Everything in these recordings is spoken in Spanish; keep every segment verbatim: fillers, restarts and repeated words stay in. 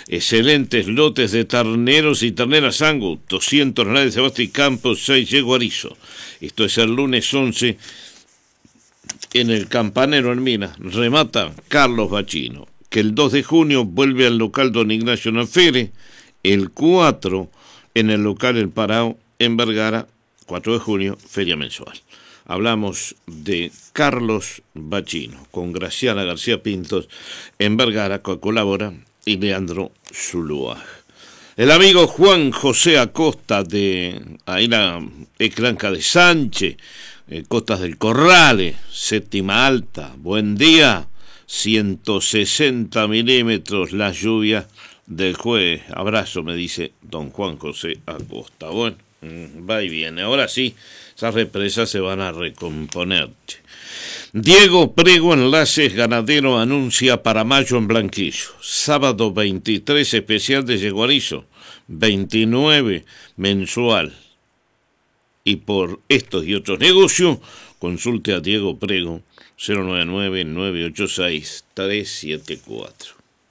excelentes lotes de terneros y terneras Angus, doscientos toneladas de abasto y campo, seis yeguarizo. Esto es el lunes once en el Campanero en Minas. Remata Carlos Bachino, que el dos de junio vuelve al local Don Ignacio Nafere, el cuatro en el local El Parao en Vergara, cuatro de junio, feria mensual. Hablamos de Carlos Bachino, con Graciela García Pintos en Vergara, que colabora, y Leandro Zuluag. El amigo Juan José Acosta de ahí la Ecranca de Sánchez, eh, Costas del Corrales, séptima alta, buen día, ciento sesenta milímetros la lluvia del jueves. Abrazo, me dice don Juan José Acosta. Bueno, va y viene. Ahora sí, esas represas se van a recomponer. Diego Prego Enlaces Ganadero anuncia para mayo en Blanquillo. Sábado veintitrés especial de yeguarizo, veintinueve mensual. Y por estos y otros negocios, consulte a Diego Prego, cero nueve nueve, nueve ocho seis, tres siete cuatro.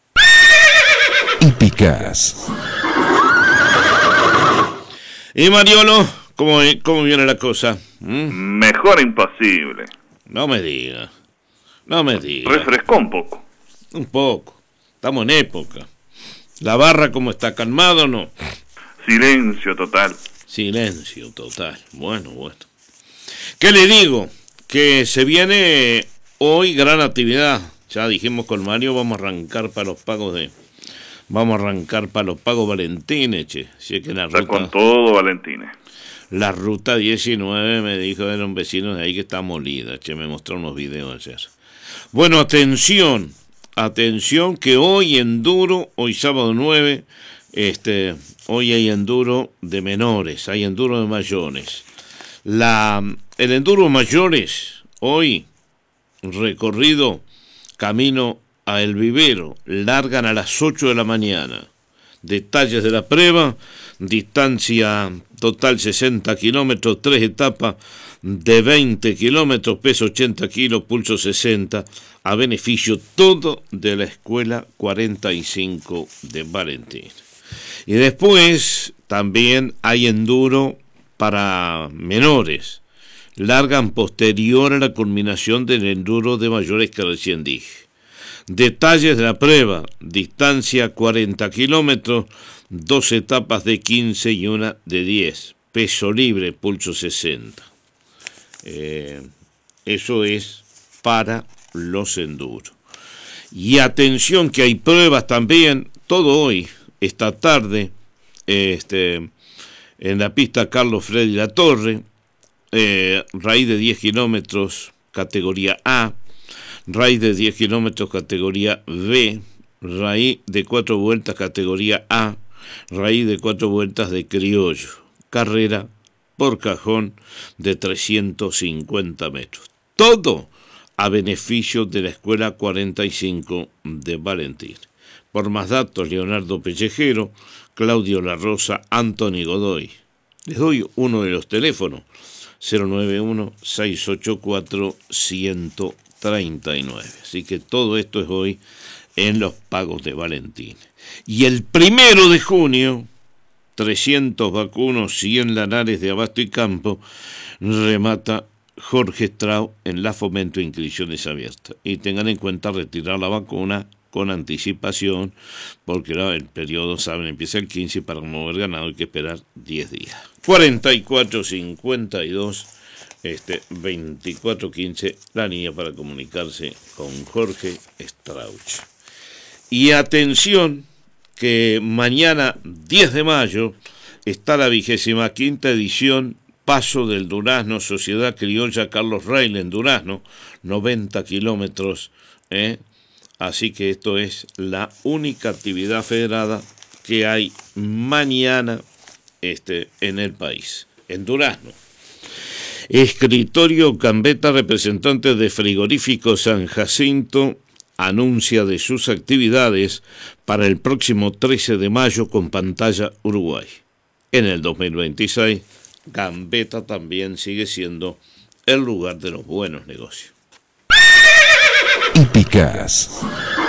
Hípicas. Y Mariolo, ¿cómo, cómo viene la cosa? ¿Mm? Mejor imposible. No me diga, no me diga. Refrescó un poco. Un poco, estamos en época. ¿La barra cómo está, calmado o no? Silencio total. Silencio total, bueno, bueno. ¿Qué le digo? Que se viene hoy gran actividad. Ya dijimos con Mario, vamos a arrancar para los pagos de... Vamos a arrancar para los pagos Valentines, che. Si es que la Está ruta... con todo, Valentines. La ruta diecinueve, me dijo, era un vecino de ahí que está molida, che, me mostró unos videos ayer. Bueno, atención, atención que hoy enduro, hoy sábado nueve, este, hoy hay enduro de menores, hay enduro de mayores. La, el enduro mayores, hoy, recorrido, camino a El Vivero, largan a las ocho de la mañana. Detalles de la prueba, distancia total sesenta kilómetros, tres etapas de veinte kilómetros, peso ochenta kilos, pulso sesenta, a beneficio todo de la escuela cuarenta y cinco de Valentín. Y después también hay enduro para menores, largan posterior a la culminación del enduro de mayores que recién dije. Detalles de la prueba, distancia cuarenta kilómetros, dos etapas de quince y una de diez, peso libre, pulso sesenta. Eh, eso es para los enduros. Y atención que hay pruebas también, todo hoy, esta tarde, este, en la pista Carlos Freddy La Torre, eh, raíz de diez kilómetros, categoría A, raíz de diez kilómetros, categoría B, raíz de cuatro vueltas, categoría A, raíz de cuatro vueltas de criollo, carrera por cajón de trescientos cincuenta metros. Todo a beneficio de la Escuela cuarenta y cinco de Valentín. Por más datos, Leonardo Pellejero, Claudio La Rosa, Anthony Godoy. Les doy uno de los teléfonos, cero nueve uno, seis ocho cuatro, uno cero tres nueve. Así que todo esto es hoy en los pagos de Valentín. Y el primero de junio, trescientos vacunos, cien lanares de abasto y campo, remata Jorge Strauss en la Fomento de Inscripciones Abiertas. Y tengan en cuenta retirar la vacuna con anticipación, porque no, el periodo, saben, empieza el quince y para mover ganado hay que esperar diez días. cuarenta y cuatro cincuenta y dos, este, veinticuatro quince, la línea para comunicarse con Jorge Strauch. Y atención, que mañana, diez de mayo, está la vigésima quinta edición Paso del Durazno, Sociedad Criolla Carlos Reil en Durazno, noventa kilómetros, ¿eh? Así que esto es la única actividad federada que hay mañana este, en el país, en Durazno. Escritorio Gambetta, representante de Frigorífico San Jacinto, anuncia de sus actividades para el próximo trece de mayo con pantalla Uruguay. En el dos mil veintiséis, Gambetta también sigue siendo el lugar de los buenos negocios. Hípicas.